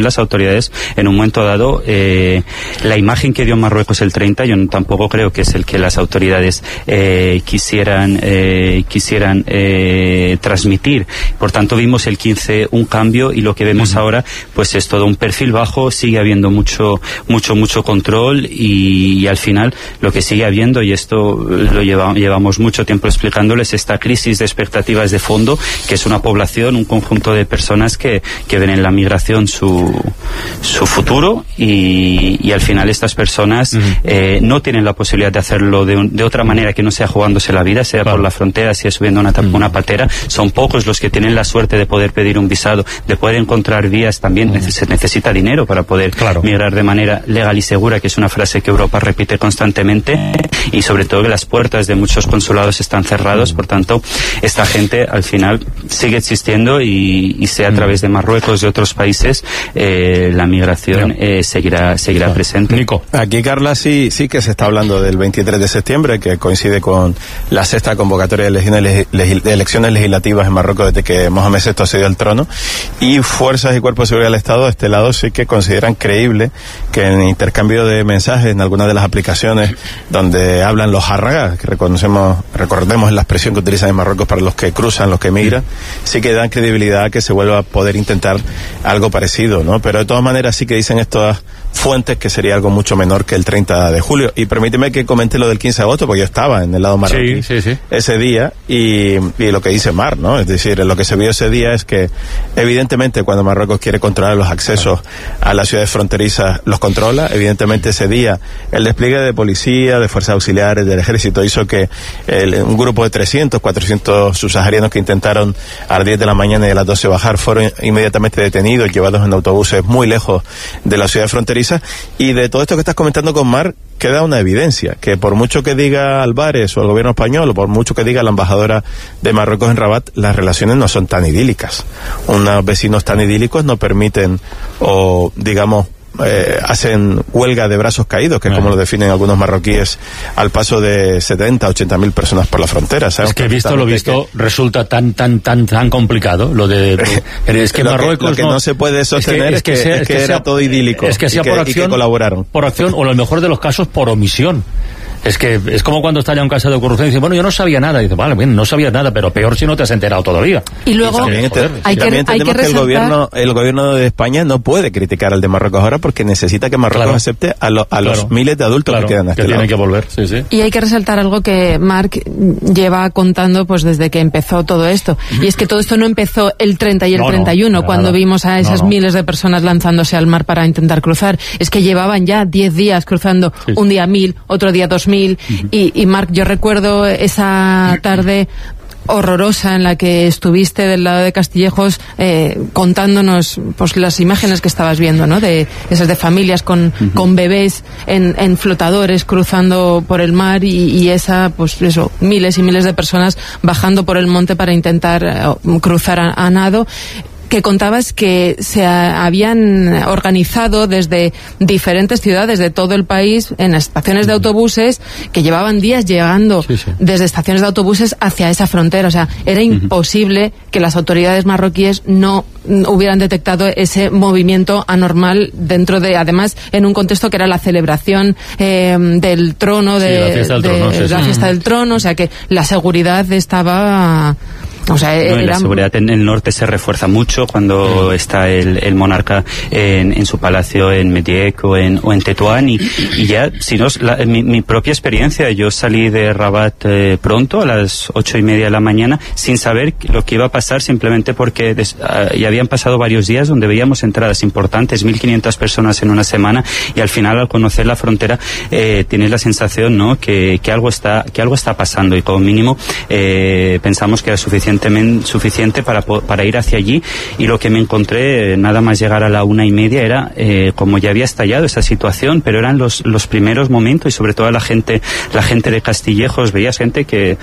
las autoridades en un momento dado, la imagen que dio Marruecos el 30, yo tampoco creo que es el que las autoridades quisieran transmitir. Por tanto, vimos el 15 un cambio, y lo que vemos ahora pues es todo un perfil bajo. Sigue habiendo mucho control, y al final lo que sigue habiendo, y esto lo llevamos mucho tiempo explicándoles, esta crisis de expectativas de fondo, que es una población, un conjunto de personas que ven en la migración su futuro, y al final estas personas no tienen la posibilidad de hacerlo de otra manera que no sea jugándose la vida, sea por la frontera, sea subiendo una patera. Son pocos los que tienen la suerte de poder pedir un visado, de poder encontrar vías. También se necesita dinero para poder migrar de manera legal y segura, que es una frase que Europa repite constantemente, y sobre todo que las puertas de muchos consulados están cerrados. Por tanto, esta gente al final sigue existiendo, y sea a través de Marruecos, de otros países, la migración seguirá presente. Nico. Aquí, Carla, sí que se está hablando del 23 de septiembre, que coincide con la sexta convocatoria de elecciones legislativas en Marruecos desde que Mohamed VI accedió al trono, y fuerzas y cuerpos de seguridad del Estado de este lado sí que consideran creíble que en intercambio de mensajes en algunas de las aplicaciones donde hablan los jarragas, que recordemos la expresión que utilizan en Marruecos para los que cruzan, los que migran, sí que dan credibilidad a que se vuelva a poder intentar algo parecido, ¿no? Pero de todas maneras sí que dicen estas fuentes que sería algo mucho menor que el 30 de julio. Y permíteme que comente lo del 15 de agosto, porque yo estaba en el lado marroquí ese día, y lo que dice Mar, ¿no? Es decir, lo que se vio ese día es que evidentemente cuando Marruecos quiere controlar los accesos a las ciudades fronterizas, los controla. Evidentemente ese día el despliegue de policía, de fuerzas auxiliares, del ejército, hizo que un grupo de 300, 400 subsaharianos que intentaron a las 10 de la mañana y a las 12 bajar fueron inmediatamente detenidos, llevados en autobuses muy lejos de la ciudad fronteriza. Y de todo esto que estás comentando con Mar, queda una evidencia, que por mucho que diga Álvarez o el gobierno español, o por mucho que diga la embajadora de Marruecos en Rabat, las relaciones no son tan idílicas. Unos vecinos tan idílicos no permiten, o digamos, hacen huelga de brazos caídos, que es como lo definen algunos marroquíes, al paso de 70, 80 mil personas por la frontera. Es que visto lo visto resulta tan complicado lo de es que Marruecos lo que no se puede sostener es que era todo idílico, es que sea por acción, y que colaboraron por acción, o en el mejor de los casos por omisión. Es que es como cuando está ya un caso de corrupción y dice, bueno, yo no sabía nada. Y dice, vale, bien, no sabías nada, pero peor si no te has enterado todavía. Y luego también entendemos que el gobierno de España no puede criticar al de Marruecos ahora, porque necesita que Marruecos acepte a los miles de adultos que quedan a este lado. Tienen que volver, Y hay que resaltar algo que Marc lleva contando pues desde que empezó todo esto. Y es que todo esto no empezó el 30 y el 31, cuando vimos a esas miles de personas lanzándose al mar para intentar cruzar. Es que llevaban ya 10 días cruzando, un día 1000, otro día 2000. Y Marc, yo recuerdo esa tarde horrorosa en la que estuviste del lado de Castillejos, contándonos pues las imágenes que estabas viendo, ¿no? De esas de familias con bebés en flotadores cruzando por el mar, y esa, pues eso, miles y miles de personas bajando por el monte para intentar cruzar a nado. Que contabas que se habían organizado desde diferentes ciudades de todo el país en estaciones de autobuses, que llevaban días llegando desde estaciones de autobuses hacia esa frontera. O sea, era imposible que las autoridades marroquíes no hubieran detectado ese movimiento anormal dentro de, además, en un contexto que era la celebración del trono, la fiesta del trono. O sea, que la seguridad estaba... O sea, la seguridad en el norte se refuerza mucho cuando está el monarca en su palacio en Mediek o en Tetuán, y ya, si no, mi propia experiencia, yo salí de Rabat pronto, a las 8:30 de la mañana, sin saber lo que iba a pasar, simplemente porque ya habían pasado varios días donde veíamos entradas importantes, 1.500 personas en una semana, y al final, al conocer la frontera, tienes la sensación, ¿no?, que algo está pasando, y como mínimo pensamos que era suficiente para ir hacia allí. Y lo que me encontré, nada más llegar a la 1:30, era como ya había estallado esa situación, pero eran los primeros momentos, y sobre todo la gente de Castillejos, veías gente que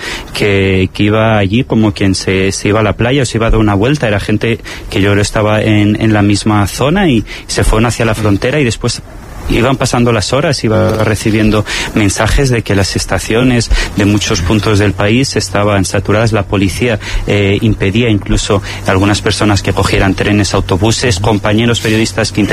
iba allí como quien se iba a la playa o se iba a dar una vuelta. Era gente que yo estaba en la misma zona y se fueron hacia la frontera, y después iban pasando las horas, iba recibiendo mensajes de que las estaciones de muchos puntos del país estaban saturadas. La policía impedía incluso a algunas personas que cogieran trenes, autobuses, compañeros periodistas que